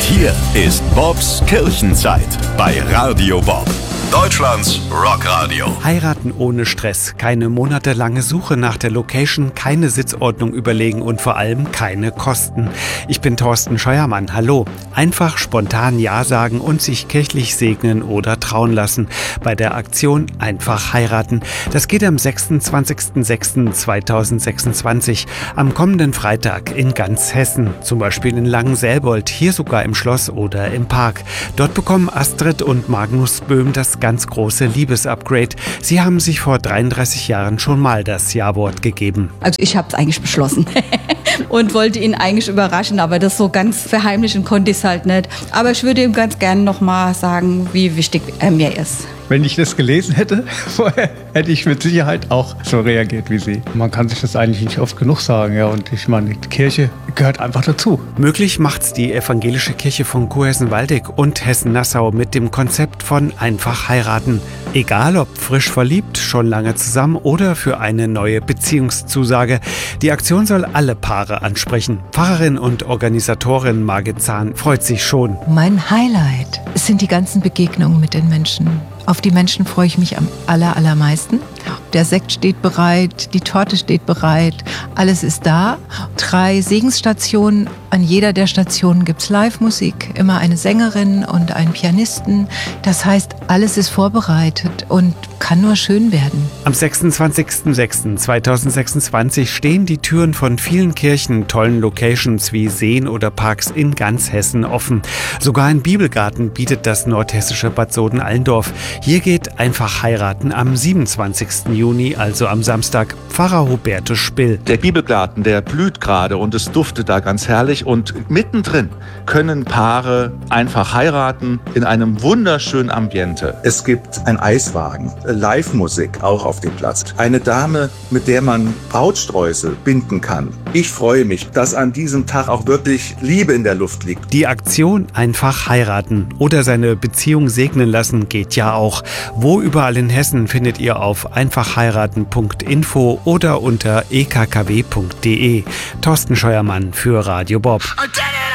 Hier ist Bobs Kirchenzeit bei Radio Bob, Deutschlands Rockradio. Heiraten ohne Stress, keine monatelange Suche nach der Location, keine Sitzordnung überlegen und vor allem keine Kosten. Ich bin Thorsten Scheuermann, hallo. Einfach spontan Ja sagen und sich kirchlich segnen oder trauen lassen. Bei der Aktion Einfach heiraten. Das geht am 26.06.2026, am kommenden Freitag in ganz Hessen. Zum Beispiel in Langenselbold, hier sogar im Schloss oder im Park. Dort bekommen Astrid und Magnus Böhm das ganz große Liebesupgrade. Sie haben sich vor 33 Jahren schon mal das Ja-Wort gegeben. Also ich habe es eigentlich beschlossen und wollte ihn eigentlich überraschen, aber das so ganz verheimlichen konnte ich es halt nicht. Aber ich würde ihm ganz gerne noch mal sagen, wie wichtig er mir ist. Wenn ich das gelesen hätte vorher, hätte ich mit Sicherheit auch so reagiert wie Sie. Man kann sich das eigentlich nicht oft genug sagen, ja. Und ich meine, die Kirche gehört einfach dazu. Möglich macht's die evangelische Kirche von Kurhessen-Waldeck und Hessen-Nassau mit dem Konzept von Einfach heiraten. Egal ob frisch verliebt, schon lange zusammen oder für eine neue Beziehungszusage. Die Aktion soll alle Paare ansprechen. Pfarrerin und Organisatorin Margit Zahn freut sich schon. Mein Highlight sind die ganzen Begegnungen mit den Menschen. Auf die Menschen freue ich mich am allermeisten. Der Sekt steht bereit, die Torte steht bereit, alles ist da. 3 Segensstationen. An jeder der Stationen gibt es Live-Musik, immer eine Sängerin und einen Pianisten. Das heißt, alles ist vorbereitet und kann nur schön werden. Am 26.06.2026 stehen die Türen von vielen Kirchen, tollen Locations wie Seen oder Parks in ganz Hessen offen. Sogar ein Bibelgarten bietet das nordhessische Bad Soden-Allendorf. Hier geht Einfach heiraten am 27. Juni, also am Samstag. Pfarrer Hubertus Spill. Der Bibelgarten, der blüht gerade und es duftet da ganz herrlich. Und mittendrin können Paare einfach heiraten in einem wunderschönen Ambiente. Es gibt einen Eiswagen, Live-Musik auch auf dem Platz. Eine Dame, mit der man Brautsträuße binden kann. Ich freue mich, dass an diesem Tag auch wirklich Liebe in der Luft liegt. Die Aktion Einfach heiraten oder seine Beziehung segnen lassen geht ja auch. Wo überall in Hessen findet ihr auf einfachheiraten.info oder unter ekkw.de. Thorsten Scheuermann für Radio Bob.